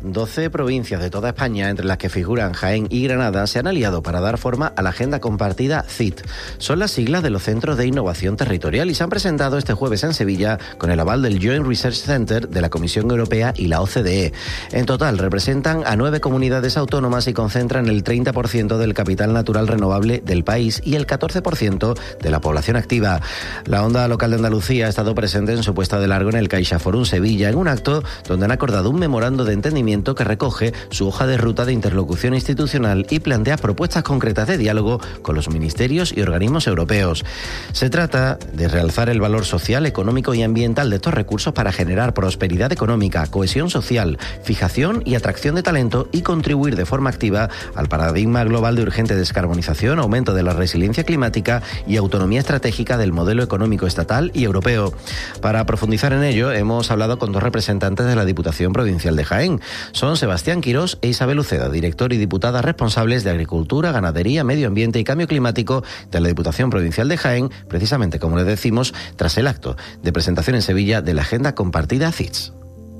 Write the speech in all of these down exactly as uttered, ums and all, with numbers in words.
doce provincias de toda España, entre las que figuran Jaén y Granada, se han aliado para dar forma a la Agenda Compartida C I T. Son las siglas de los Centros de Innovación Territorial y se han presentado este jueves en Sevilla con el aval del Joint Research Center de la Comisión Europea y la O C D E. En total representan a nueve comunidades autónomas y concentran el treinta por ciento del capital natural renovable del país y el catorce por ciento de la población activa. La Onda Local de Andalucía ha estado presente en su puesta de largo en el CaixaForum Sevilla, en un acto donde han acordado un memorando de entendimiento que recoge su hoja de ruta de interlocución institucional y plantea propuestas concretas de diálogo con los ministerios y organismos europeos. Se trata de realzar el valor social, económico y ambiental de estos recursos para generar prosperidad económica, cohesión social, fijación y atracción de talento y contribuir de forma activa al paradigma global de urgente descarbonización, aumento de la resiliencia climática y autonomía estratégica del modelo económico estatal y europeo. Para profundizar en ello, hemos hablado con dos representantes de la Diputación Provincial de Jaén. Son Sebastián Quirós e Isabel Uceda, director y diputada responsables de Agricultura, Ganadería, Medio Ambiente y Cambio Climático de la Diputación Provincial de Jaén, precisamente, como les decimos, tras el acto de presentación en Sevilla de la Agenda Compartida C I T S.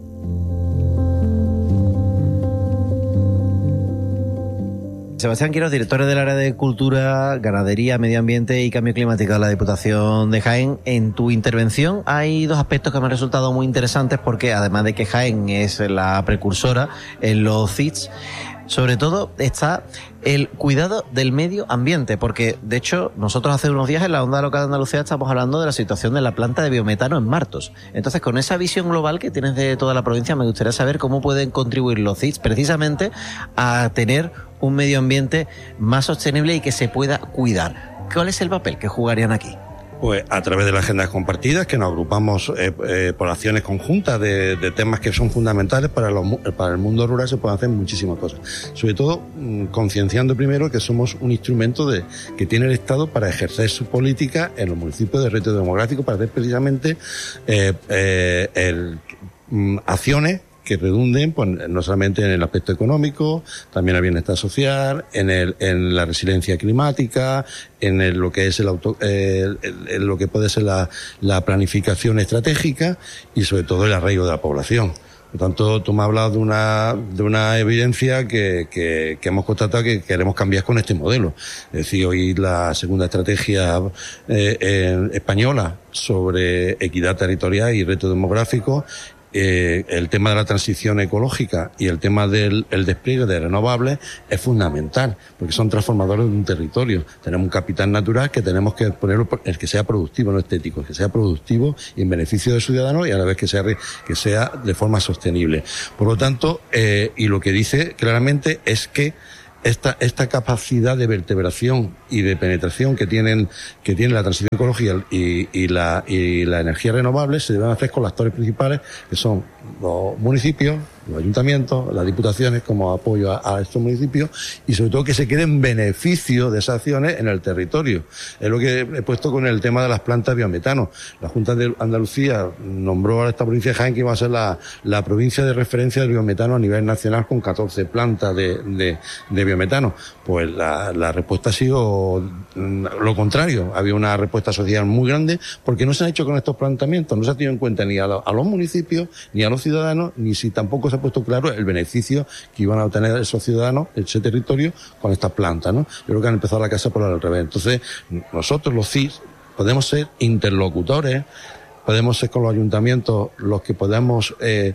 Sebastián Quirós, director del área de Cultura, Ganadería, Medio Ambiente y Cambio Climático de la Diputación de Jaén. En tu intervención hay dos aspectos que me han resultado muy interesantes porque, además de que Jaén es la precursora en los C I T S, sobre todo está el cuidado del medio ambiente, porque de hecho nosotros hace unos días en la Onda Local de Andalucía estamos hablando de la situación de la planta de biometano en Martos. Entonces, con esa visión global que tienes de toda la provincia, me gustaría saber cómo pueden contribuir los C I T S precisamente a tener un medio ambiente más sostenible y que se pueda cuidar. ¿Cuál es el papel que jugarían aquí? Pues a través de las agendas compartidas, que nos agrupamos eh, eh, por acciones conjuntas de, de temas que son fundamentales para, los, para el mundo rural, se pueden hacer muchísimas cosas. Sobre todo, mmm, concienciando primero que somos un instrumento de, que tiene el Estado para ejercer su política en los municipios de reto demográfico, para hacer precisamente eh, eh, el, mmm, acciones que redunden, pues, no solamente en el aspecto económico, también el bienestar social, en el, en la resiliencia climática, en el, lo que es el auto, eh, el, el, lo que puede ser la, la planificación estratégica y sobre todo el arraigo de la población. Por tanto, tú me has hablado de una, de una evidencia que, que, que hemos constatado que queremos cambiar con este modelo. Es decir, hoy la segunda estrategia eh, eh, española sobre equidad territorial y reto demográfico, Eh, el tema de la transición ecológica y el tema del el despliegue de renovables es fundamental, porque son transformadores de un territorio. Tenemos un capital natural que tenemos que ponerlo, el que sea productivo, no estético, que sea productivo y en beneficio de sus ciudadanos y a la vez que sea, que sea de forma sostenible. Por lo tanto, eh, y lo que dice claramente es que Esta, esta capacidad de vertebración y de penetración que tienen, que tiene la transición ecológica y, y la, y la energía renovable se deben hacer con los actores principales, que son los municipios, los ayuntamientos, las diputaciones como apoyo a, a estos municipios y sobre todo que se quede en beneficio de esas acciones en el territorio. Es lo que he puesto con el tema de las plantas de biometano. La Junta de Andalucía nombró a esta provincia de Jaén que iba a ser la, la provincia de referencia del biometano a nivel nacional con catorce plantas de, de, de biometano. Pues la, la respuesta ha sido lo contrario. Había una respuesta social muy grande porque no se han hecho con estos planteamientos, no se ha tenido en cuenta ni a, la, a los municipios, ni a los ciudadanos, ni si tampoco se ha puesto claro el beneficio que iban a obtener esos ciudadanos, ese territorio, con estas plantas, ¿no? Yo creo que han empezado la casa por el revés. Entonces, nosotros los C I S podemos ser interlocutores, podemos ser con los ayuntamientos los que podamos eh,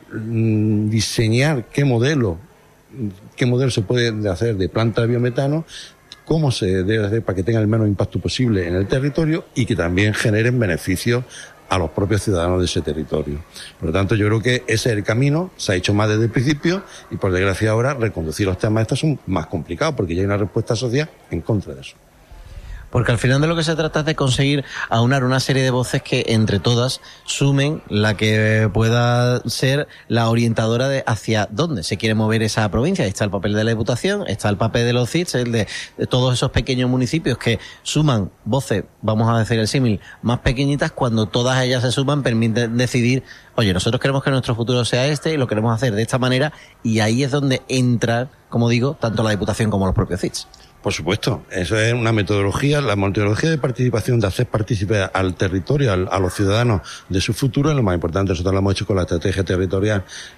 diseñar qué modelo qué modelo se puede hacer de planta de biometano, cómo se debe hacer para que tenga el menos impacto posible en el territorio y que también generen beneficios a los propios ciudadanos de ese territorio. Por lo tanto, yo creo que ese es el camino, se ha hecho más desde el principio y por desgracia ahora reconducir los temas estos son más complicados porque ya hay una respuesta social en contra de eso. Porque al final de lo que se trata es de conseguir aunar una serie de voces que entre todas sumen la que pueda ser la orientadora de hacia dónde se quiere mover esa provincia. Está el papel de la Diputación, está el papel de los C I T S, el de, de todos esos pequeños municipios que suman voces, vamos a decir el símil, más pequeñitas. Cuando todas ellas se suman permiten decidir, oye, nosotros queremos que nuestro futuro sea este y lo queremos hacer de esta manera, y ahí es donde entra, como digo, tanto la Diputación como los propios C I T S. Por supuesto, eso es una metodología, la metodología de participación, de hacer partícipe al territorio, al, a los ciudadanos de su futuro, es lo más importante. Nosotros lo hemos hecho con la estrategia territorial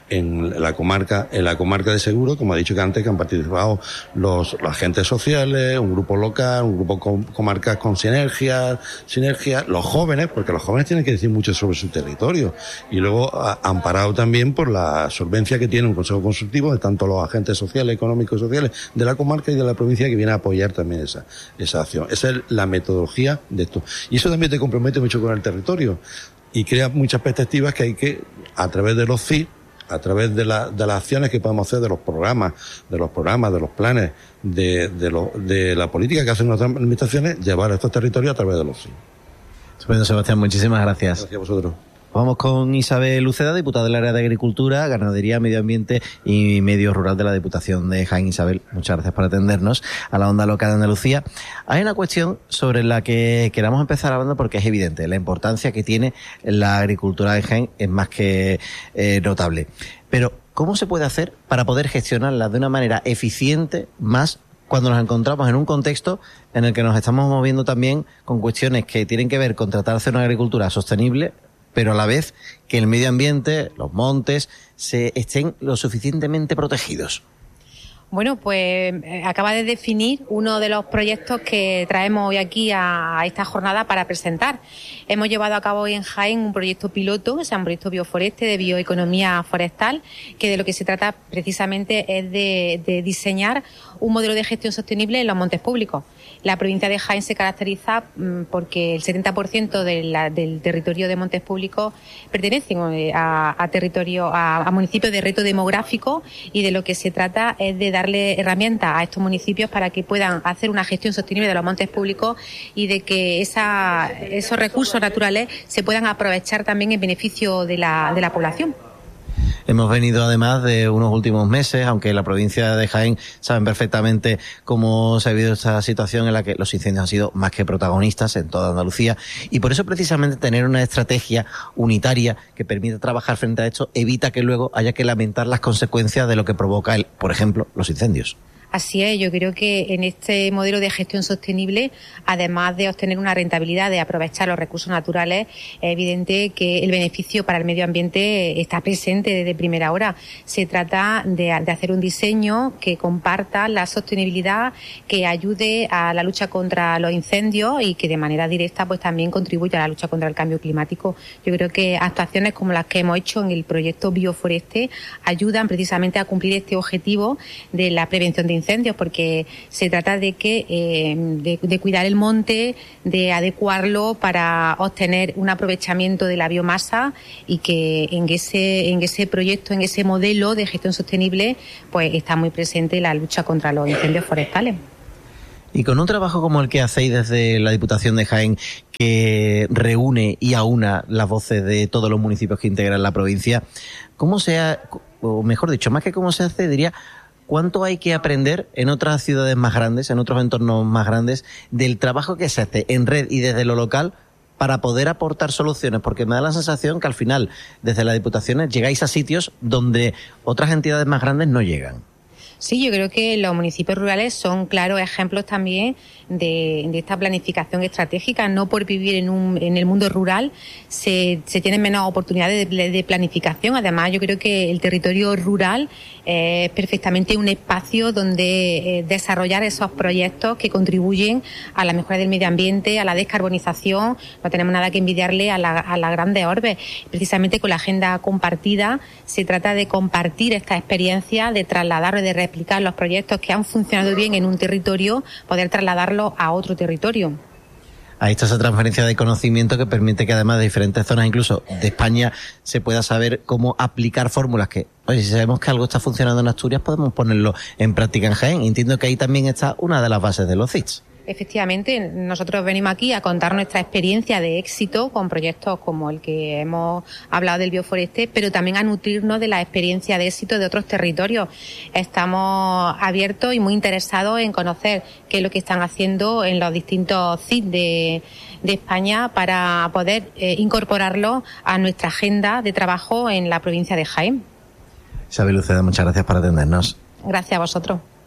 en la comarca, en la comarca de Seguro, como ha dicho que antes, que han participado los, los agentes sociales, un grupo local, un grupo com, comarcal con sinergias, sinergias, los jóvenes, porque los jóvenes tienen que decir mucho sobre su territorio, y luego a, amparado también por la solvencia que tiene un consejo consultivo de tanto los agentes sociales, económicos y sociales de la comarca y de la provincia, que viene a apoyar también esa, esa acción. Esa es la metodología de esto. Y eso también te compromete mucho con el territorio y crea muchas perspectivas que hay que, a través de los C I, a través de, la, de las acciones que podemos hacer, de los programas, de los programas, de los planes, de, de, lo, de la política que hacen nuestras administraciones, llevar a estos territorios a través de los C I. Estupendo, Sebastián, muchísimas gracias. Gracias a vosotros. Vamos con Isabel Uceda, diputada del área de Agricultura, Ganadería, Medio Ambiente y Medio Rural de la Diputación de Jaén. Isabel, muchas gracias por atendernos a la onda local de Andalucía. Hay una cuestión sobre la que queramos empezar hablando porque es evidente, la importancia que tiene la agricultura de Jaén es más que eh, notable. Pero, ¿cómo se puede hacer para poder gestionarla de una manera eficiente más cuando nos encontramos en un contexto en el que nos estamos moviendo también con cuestiones que tienen que ver con tratar de hacer una agricultura sostenible, pero a la vez que el medio ambiente, los montes, se estén lo suficientemente protegidos? Bueno, pues acaba de definir uno de los proyectos que traemos hoy aquí a, a esta jornada para presentar. Hemos llevado a cabo hoy en Jaén un proyecto piloto, o sea, un proyecto bioforeste de bioeconomía forestal, que de lo que se trata precisamente es de, de diseñar un modelo de gestión sostenible en los montes públicos. La provincia de Jaén se caracteriza mmm, porque el setenta por ciento de la, del territorio de montes públicos pertenecen a, a territorio, a, a municipios de reto demográfico, y de lo que se trata es de darle herramientas a estos municipios para que puedan hacer una gestión sostenible de los montes públicos y de que esa, esos recursos naturales se puedan aprovechar también en beneficio de la, de la población. Hemos venido además de unos últimos meses, aunque en la provincia de Jaén saben perfectamente cómo se ha vivido esta situación en la que los incendios han sido más que protagonistas en toda Andalucía, y por eso precisamente tener una estrategia unitaria que permita trabajar frente a esto evita que luego haya que lamentar las consecuencias de lo que provoca, el, por ejemplo, los incendios. Así es, yo creo que en este modelo de gestión sostenible, además de obtener una rentabilidad, de aprovechar los recursos naturales, es evidente que el beneficio para el medio ambiente está presente desde primera hora. Se trata de, de hacer un diseño que comparta la sostenibilidad, que ayude a la lucha contra los incendios y que de manera directa pues también contribuya a la lucha contra el cambio climático. Yo creo que actuaciones como las que hemos hecho en el proyecto Bioforeste ayudan precisamente a cumplir este objetivo de la prevención de incendios, porque se trata de que eh, de, de cuidar el monte, de adecuarlo para obtener un aprovechamiento de la biomasa, y que en ese en ese proyecto, en ese modelo de gestión sostenible, pues está muy presente la lucha contra los incendios forestales. Y con un trabajo como el que hacéis desde la Diputación de Jaén, que reúne y aúna las voces de todos los municipios que integran la provincia, ¿cómo se ha, o mejor dicho, más que cómo se hace, diría, cuánto hay que aprender en otras ciudades más grandes, en otros entornos más grandes, del trabajo que se hace en red y desde lo local para poder aportar soluciones? Porque me da la sensación que al final, desde las diputaciones, llegáis a sitios donde otras entidades más grandes no llegan. Sí, yo creo que los municipios rurales son claros ejemplos también de, de esta planificación estratégica. No por vivir en un en el mundo rural se, se tienen menos oportunidades de, de planificación. Además, yo creo que el territorio rural es perfectamente un espacio donde eh, desarrollar esos proyectos que contribuyen a la mejora del medio ambiente, a la descarbonización. No tenemos nada que envidiarle a la, a las grandes orbes. Precisamente con la agenda compartida se trata de compartir esta experiencia, de trasladar y de explicar los proyectos que han funcionado bien en un territorio, poder trasladarlos a otro territorio. Ahí está esa transferencia de conocimiento que permite que además de diferentes zonas, incluso de España, se pueda saber cómo aplicar fórmulas que, oye, si sabemos que algo está funcionando en Asturias, podemos ponerlo en práctica en Jaén. Entiendo que ahí también está una de las bases de los C I Ts. Efectivamente, nosotros venimos aquí a contar nuestra experiencia de éxito con proyectos como el que hemos hablado del Bioforeste, pero también a nutrirnos de la experiencia de éxito de otros territorios. Estamos abiertos y muy interesados en conocer qué es lo que están haciendo en los distintos C I T de, de España para poder eh, incorporarlo a nuestra agenda de trabajo en la provincia de Jaén. Isabel Uceda, muchas gracias por atendernos. Gracias a vosotros.